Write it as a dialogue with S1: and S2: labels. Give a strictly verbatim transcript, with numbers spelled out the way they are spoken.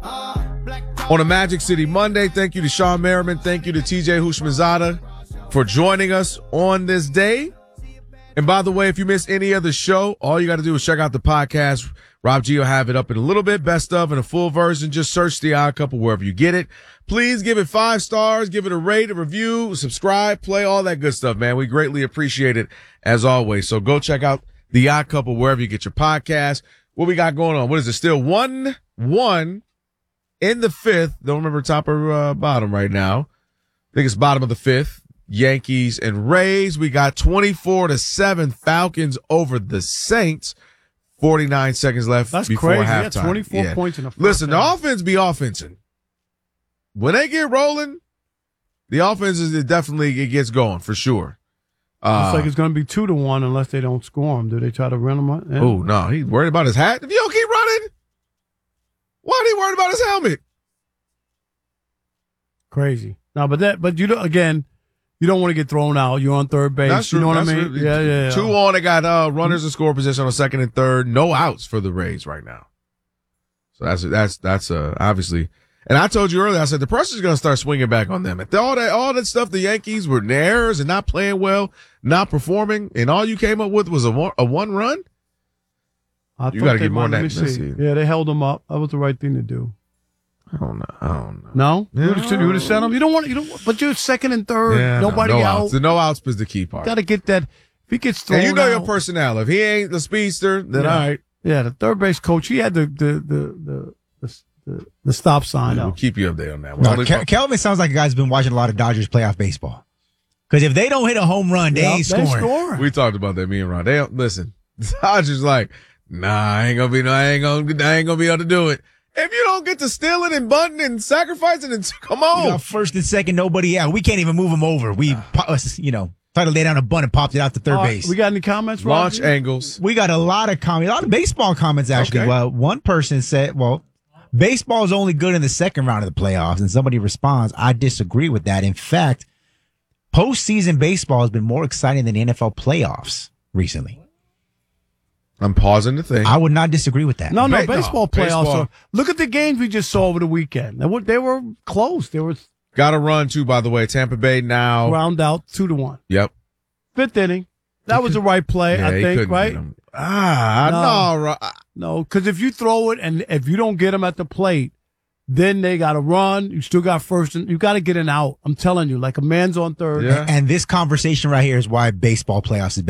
S1: on a Magic City Monday. Thank you to Sean Merriman. Thank you to T J Houshmandzadeh for joining us on this day. And by the way, if you miss any other show, all you got to do is check out the podcast. Rob G will have it up in a little bit, best of in a full version. Just search The Odd Couple wherever you get it. Please give it five stars, give it a rate, a review, subscribe, play, all that good stuff, man. We greatly appreciate it as always. So go check out The Odd Couple wherever you get your podcast. What we got going on? What is it? Still one, one in the fifth. Don't remember top or uh, bottom right now. I think it's bottom of the fifth. Yankees and Rays. We got twenty-four to seven Falcons over the Saints. forty-nine seconds left
S2: That's
S1: before
S2: crazy.
S1: halftime.
S2: Yeah, twenty-four
S1: yeah.
S2: points in the first
S1: Listen, the
S2: half.
S1: offense be offensing. When they get rolling, the offense is it definitely it gets going for sure. Uh,
S2: Looks like it's going to be two to one unless they don't score him. Do they try to run him? Yeah.
S1: Oh no, he's worried about his hat. If you don't keep running, why are he worried about his helmet?
S2: Crazy. No, but that, but you don't, again, you don't want to get thrown out. You're on third base.
S1: That's
S2: you know
S1: true.
S2: what
S1: That's
S2: I mean?
S1: true.
S2: Yeah, yeah, yeah.
S1: Two on. They got uh, runners in score position on second and third. No outs for the Rays right now. So that's that's that's uh, obviously. And I told you earlier, I said the pressure's going to start swinging back on them. If all that all that stuff, the Yankees were in errors and not playing well, not performing, and all you came up with was a one, a one run.
S2: I
S1: You
S2: thought
S1: got to
S2: they
S1: get more
S2: might-
S1: than
S2: let
S1: that.
S2: me
S1: Let's
S2: see.
S1: see.
S2: Yeah, they held him up. That was the right thing to do.
S1: I don't know. I don't know.
S2: No, you would have, you would have sent him. You don't want. You don't. But you're second and third.
S1: Yeah, no,
S2: Nobody
S1: no
S2: out.
S1: outs. The no outs is the key part.
S2: Got to get that. If he gets thrown
S1: And you know
S2: out,
S1: your personnel. If he ain't the speedster, then
S2: Yeah.
S1: all right.
S2: Yeah, the third base coach. He had the the the the the, the, the stop sign
S1: We'll
S2: out.
S1: keep you updated on that one.
S3: No,
S1: Only-
S3: Kel- Kelvin sounds like a guy's been watching a lot of Dodgers playoff baseball. Because if they don't hit a home run, they
S2: Yep,
S3: ain't
S2: they
S3: scoring.
S2: score.
S1: We talked about that, me and Ron. They don't, listen, Dodgers like, nah, I ain't gonna be, no, I ain't gonna, I ain't gonna be able to do it. If you don't get to stealing and bunting and sacrificing, and come
S3: We
S1: on.
S3: got first and second, nobody out. We can't even move him over. We, po- you know, tried to lay down a bunt and popped it out to third
S2: All right,
S3: base.
S2: we got any comments?
S1: Launch
S2: Roger?
S1: angles.
S3: We got a lot of comments, a lot of baseball comments, actually.
S1: Okay.
S3: Well, one person said, well, baseball is only good in the second round of the playoffs. And somebody responds, I disagree with that. In fact, postseason baseball has been more exciting than the N F L playoffs recently.
S1: I'm pausing to think.
S3: I would not disagree with that.
S2: No, no,
S1: Ba- no,
S2: baseball playoffs.
S1: baseball.
S2: Are, look at the games we just saw over the weekend. They were, they were close. They were
S1: Got to run too, by the way. Tampa Bay now.
S2: round out two to one.
S1: Yep.
S2: Fifth inning. That was the right play,
S1: Yeah,
S2: I
S1: he
S2: think,
S1: couldn't
S2: right?
S1: get him. Ah,
S2: No.
S1: no, Ron.
S2: No, because if you throw it and if you don't get them at the plate, then they got to run. You still got first, and you got to get an out. I'm telling you, like a man's on third.
S1: Yeah.
S3: And this conversation right here is why baseball playoffs is